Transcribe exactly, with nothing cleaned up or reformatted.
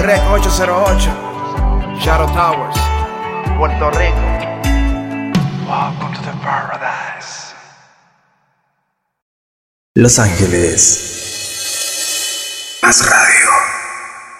Rec ocho cero ocho, Shadow Towers, Puerto Rico. Welcome to the paradise. Los Ángeles. Más radio.